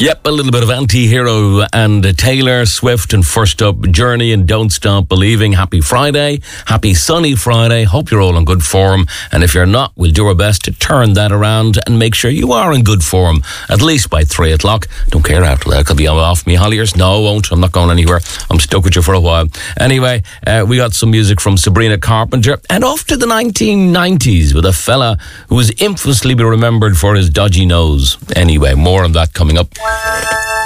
Yep, a little bit of Anti-Hero and Taylor Swift, and first up, Journey and Don't Stop Believing. Happy Friday, happy sunny Friday. Hope you're all in good form, and if you're not, we'll do our best to turn that around and make sure you are in good form, at least by 3 o'clock. Don't care after that, I'll be off me Holliers. No, I won't, I'm not going anywhere. I'm stuck with you for a while. Anyway, we got some music from Sabrina Carpenter, and off to the 1990s with a fella who was infamously remembered for his dodgy nose. Anyway, more on that coming up.